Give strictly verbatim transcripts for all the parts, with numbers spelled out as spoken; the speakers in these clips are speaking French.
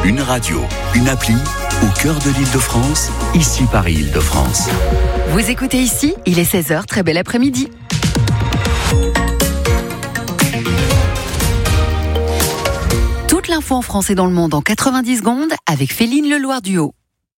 Une radio, une appli, au cœur de l'Île-de-France, ici Paris-Île-de-France. Vous écoutez ici, il est seize heures, très bel après-midi. Toute l'info en France et dans le monde en quatre-vingt-dix secondes avec Féline Leloir-Duhaut.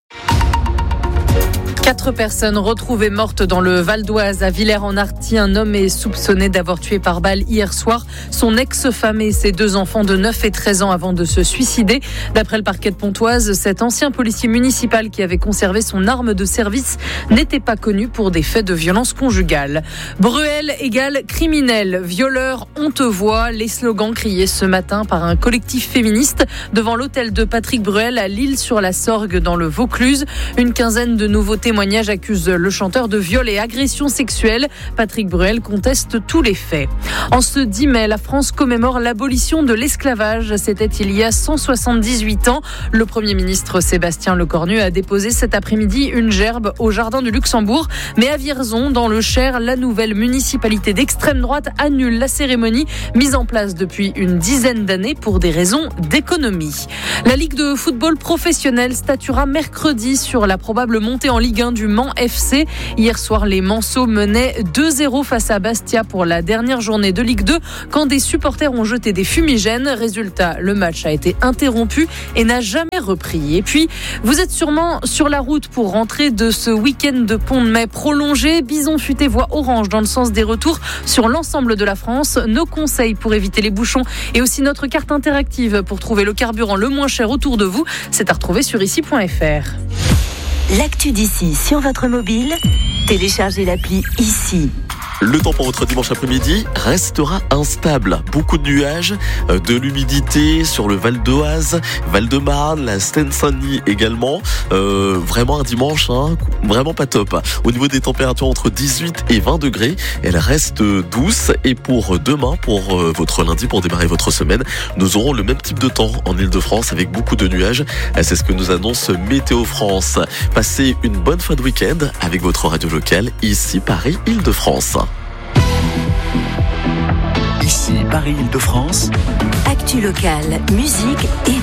Quatre personnes retrouvées mortes dans le Val d'Oise à Villers-en-Arthy. Un homme est soupçonné d'avoir tué par balle hier soir son ex-femme et ses deux enfants de neuf et treize ans avant de se suicider. D'après le parquet de Pontoise, cet ancien policier municipal qui avait conservé son arme de service n'était pas connu pour des faits de violence conjugale. Bruel égale criminel, violeur, on te voit. Les slogans criés ce matin par un collectif féministe devant l'hôtel de Patrick Bruel à L'Isle-sur-la-Sorgue dans le Vaucluse. Une quinzaine de nouveaux témoignages accuse le chanteur de viol et agression sexuelle. Patrick Bruel conteste tous les faits. En ce dix mai, la France commémore l'abolition de l'esclavage. C'était il y a cent soixante-dix-huit ans. Le Premier ministre Sébastien Lecornu a déposé cet après-midi une gerbe au jardin du Luxembourg. Mais à Vierzon, dans le Cher, la nouvelle municipalité d'extrême droite annule la cérémonie mise en place depuis une dizaine d'années pour des raisons d'économie. La Ligue de football professionnel statuera mercredi sur la probable montée en Ligue un du Mans F C. Hier soir, les Manceaux menaient deux zéro face à Bastia pour la dernière journée de Ligue deux quand des supporters ont jeté des fumigènes. Résultat, le match a été interrompu et n'a jamais repris. Et puis, vous êtes sûrement sur la route pour rentrer de ce week-end de pont de mai prolongé. Bison futé voie orange dans le sens des retours sur l'ensemble de la France. Nos conseils pour éviter les bouchons et aussi notre carte interactive pour trouver le carburant le moins cher autour de vous, c'est à retrouver sur ici point f r. L'actu d'ici sur votre mobile, téléchargez l'appli Ici. Le temps pour votre dimanche après-midi restera instable. Beaucoup de nuages, de l'humidité sur le Val d'Oise, Val-de-Marne, la Seine-Saint-Denis également. Euh, vraiment un dimanche, hein, vraiment pas top. Au niveau des températures entre dix-huit et vingt degrés, elles restent douces. Et pour demain, pour votre lundi, pour démarrer votre semaine, nous aurons le même type de temps en Île-de-France avec beaucoup de nuages. C'est ce que nous annonce Météo France. Passez une bonne fin de week-end avec votre radio locale, ici Paris-Île-de-France. Ici Paris-Île-de-France. Actu locale, musique et